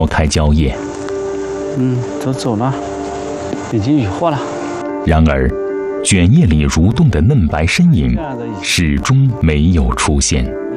开蕉叶。 都走了，已经雨后了。 然而，卷叶里蠕动的嫩白身影始终没有出现。